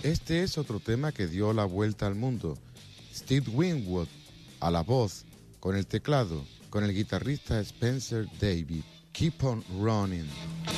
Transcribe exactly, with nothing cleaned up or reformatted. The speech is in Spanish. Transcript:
Este es otro tema que dio la vuelta al mundo. Steve Winwood a la voz, con el teclado, con el guitarrista Spencer David. Keep on Running.